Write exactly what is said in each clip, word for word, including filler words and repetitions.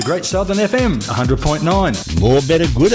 Great Southern F M, one hundred point nine. More better, gooder.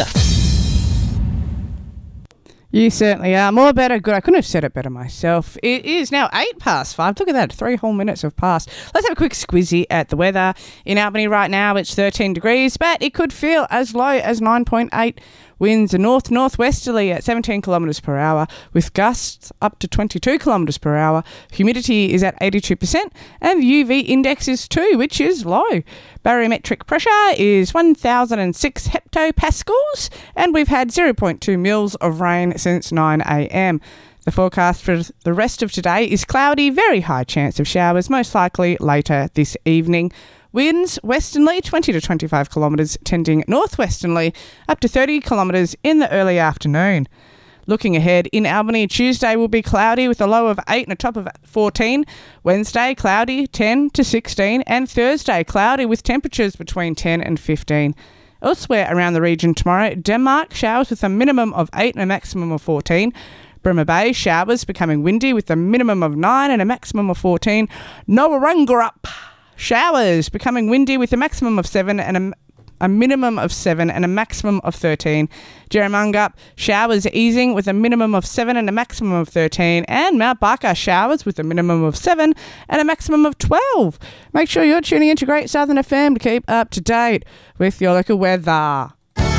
You certainly are. More better, good. I couldn't have said it better myself. It is now eight past five. Look at that. Three whole minutes have passed. Let's have a quick squizzy at the weather. In Albany right now, it's thirteen degrees, but it could feel as low as nine point eight. Winds are north-northwesterly at seventeen kilometres per hour, with gusts up to twenty-two kilometres per hour. Humidity is at eighty-two percent, and the U V index is two, which is low. Barometric pressure is one thousand six hectopascals, and we've had zero point two mils of rain since nine a m. The forecast for the rest of today is cloudy, very high chance of showers, most likely later this evening. Winds westerly twenty to twenty-five kilometres, tending northwesterly up to thirty kilometres in the early afternoon. Looking ahead, in Albany, Tuesday will be cloudy with a low of eight and a top of fourteen. Wednesday, cloudy, ten to sixteen. And Thursday, cloudy with temperatures between ten and fifteen. Elsewhere around the region tomorrow, Denmark, showers with a minimum of eight and a maximum of fourteen. Bremer Bay, showers becoming windy with a minimum of nine and a maximum of fourteen. Noarungarup, showers becoming windy with a maximum of seven and a, a minimum of seven and a maximum of thirteen. Jerramungup, showers easing with a minimum of seven and a maximum of thirteen. And Mount Barker, showers with a minimum of seven and a maximum of twelve. Make sure you're tuning into Great Southern F M to keep up to date with your local weather.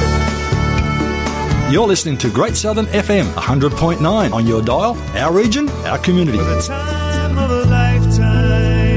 You're listening to Great Southern F M, one hundred point nine on your dial, our region, our community. For the time of a lifetime.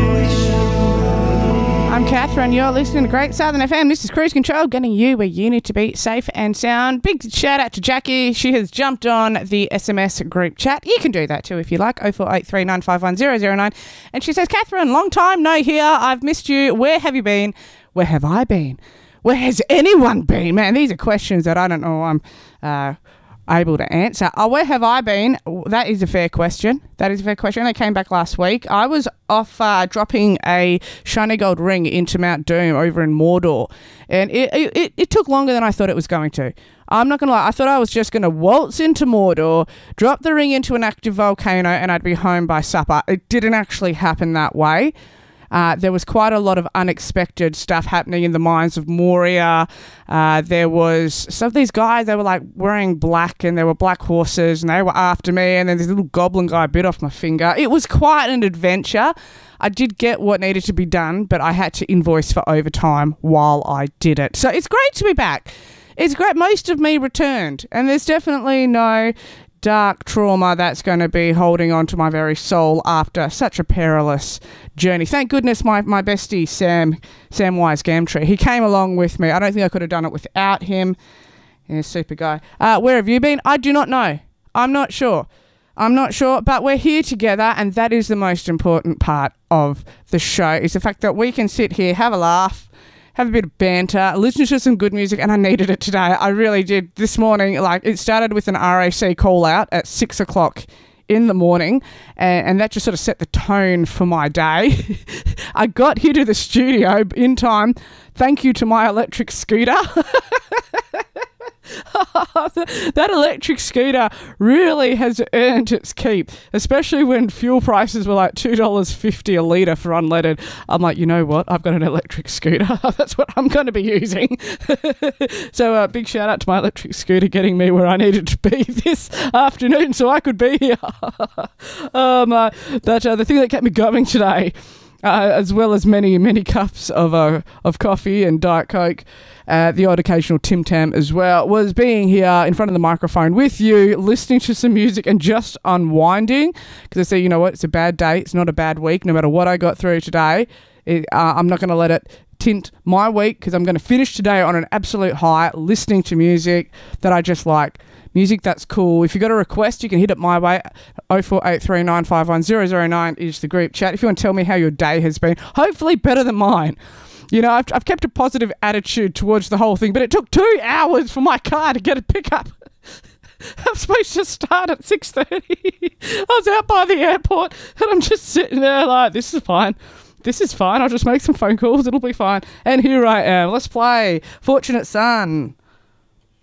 I'm Catherine, you're listening to Great Southern F M. This is Cruise Control, getting you where you need to be, safe and sound. Big shout out to Jackie. She has jumped on the S M S group chat. You can do that too if you like, oh four eight three nine five one zero zero nine. And she says, Catherine, long time no here. I've missed you. Where have you been? Where have I been? Where has anyone been? Man, these are questions that I don't know I'm uh, able to answer. Oh, where have I been? That is a fair question. That is a fair question. I came back last week. I was off uh, dropping a shiny gold ring into Mount Doom over in Mordor. And it, it, it took longer than I thought it was going to. I'm not going to lie. I thought I was just going to waltz into Mordor, drop the ring into an active volcano, and I'd be home by supper. It didn't actually happen that way. Uh, there was quite a lot of unexpected stuff happening in the mines of Moria. Uh, there was some of these guys, they were like wearing black and there were black horses and they were after me, and then this little goblin guy bit off my finger. It was quite an adventure. I did get what needed to be done, but I had to invoice for overtime while I did it. So it's great to be back. It's great. Most of me returned, and there's definitely no dark trauma that's going to be holding on to my very soul after such a perilous journey. Thank goodness my, my bestie, Sam, Samwise Gamtree, he came along with me. I don't think I could have done it without him. He's a super guy. Uh, where have you been? I do not know. I'm not sure. I'm not sure, but we're here together, and that is the most important part of the show, is the fact that we can sit here, have a laugh, have a bit of banter, listen to some good music, and I needed it today. I really did. This morning, like, it started with an R A C call out at six o'clock in the morning, and, and that just sort of set the tone for my day. I got here to the studio in time. Thank you to my electric scooter. That electric scooter really has earned its keep, especially when fuel prices were like two dollars fifty a litre for unleaded. I'm like, you know what? I've got an electric scooter. That's what I'm going to be using. So a uh, big shout out to my electric scooter getting me where I needed to be this afternoon so I could be here. um, uh, but uh, the thing that kept me going today, Uh, as well as many, many cups of uh, of coffee and Diet Coke, uh, the odd occasional Tim Tam as well, was being here in front of the microphone with you, listening to some music and just unwinding. Because I say, you know what, it's a bad day, it's not a bad week, no matter what I got through today. It, uh, I'm not going to let it tint my week, because I'm going to finish today on an absolute high, listening to music that I just like. Music that's cool. If you've got a request, you can hit it my way. oh four eight three nine five one zero zero nine is the group chat. If you want to tell me how your day has been, hopefully better than mine. You know, I've, I've kept a positive attitude towards the whole thing, but it took two hours for my car to get a pickup. I'm supposed to start at six thirty. I was out by the airport, and I'm just sitting there like, this is fine. This is fine. I'll just make some phone calls. It'll be fine. And here I am. Let's play Fortunate Son.